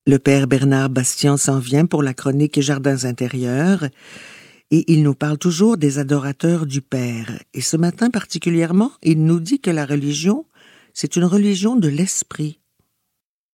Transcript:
Le père Bernard Bastian s'en vient pour la chronique Jardins intérieurs et il nous parle toujours des adorateurs du Père. Et ce matin particulièrement, il nous dit que la religion, c'est une religion de l'esprit.